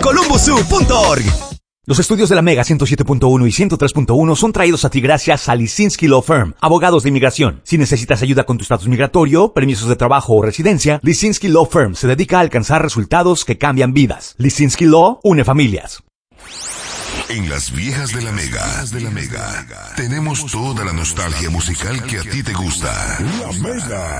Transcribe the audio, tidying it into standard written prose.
columbuszoo.org. Los estudios de la Mega 107.1 y 103.1 son traídos a ti gracias a Lisinski Law Firm, abogados de inmigración. Si necesitas ayuda con tu estatus migratorio, permisos de trabajo o residencia, Lisinski Law Firm se dedica a alcanzar resultados que cambian vidas. Lisinski Law une familias. En las viejas de la Mega, tenemos toda la nostalgia musical que a ti te gusta. La Mega.